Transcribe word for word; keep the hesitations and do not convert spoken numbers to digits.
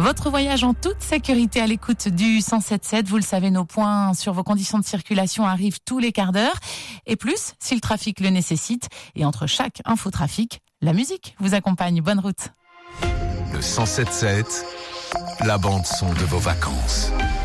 Votre voyage en toute sécurité à l'écoute du cent sept sept. Vous le savez, nos points sur vos conditions de circulation arrivent tous les quarts d'heure. Et plus, si le trafic le nécessite. Et entre chaque infotrafic, la musique vous accompagne. Bonne route. Le cent sept sept, la bande son de vos vacances.